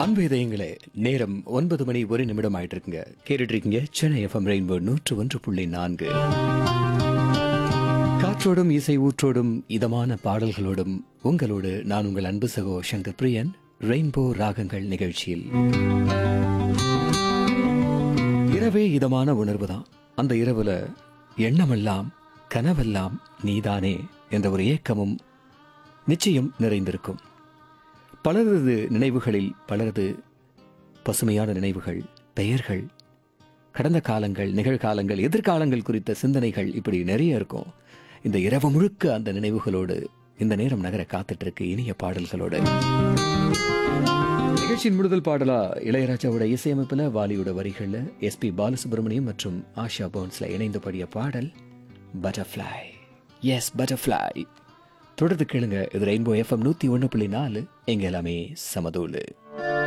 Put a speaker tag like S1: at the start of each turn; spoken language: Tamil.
S1: அன்பு இதயங்களே, நேரம் 9 மணி 1 நிமிடம் ஆயிட்டு இருக்குங்க. கேட்டுட்டு இருக்கீங்க சென்னை எஃப்எம் ரெயின்போ 101.4. காற்றோடும் இசை ஊற்றோடும் இதமான பாடல்களோடும் உங்களோடு நான் உங்கள் அன்பு சகோ சங்கர் பிரியன். ரெயின்போ ராகங்கள் நிகழ்ச்சியில் இரவே இதமான உணர்வு தான். அந்த இரவுல எண்ணமெல்லாம் கனவெல்லாம் நீதானே என்ற ஒரு ஏக்கமும் நிச்சயம் நிறைந்திருக்கும். பலரது நினைவுகளில் பலரது பசுமையான நினைவுகள், பெயர்கள், கடந்த காலங்கள், நிகழ்காலங்கள், எதிர்காலங்கள் குறித்த சிந்தனைகள் இப்படி நிறைய இருக்கும். இந்த இரவு முழுக்க அந்த நினைவுகளோடு இந்த நேரம் நகர காத்துட்டு இருக்கு இனிய பாடல்களோடு. நிகழ்ச்சியின் முதல் பாடலா இளையராஜாவோட இசையமைப்புல, வாலியோட வரிகள்ல எஸ்பி பாலசுப்ரமணியம் மற்றும் ஆஷா போன்ஸ்ல இணைந்து பாடிய பாடல் பட்டர்ஃப்ளை. S, butterfly. தொடர்ந்து கேளுங்க. இது ரெயின்போ எஃப்எம் 101.4. எங்க எல்லாமே சமதூளு.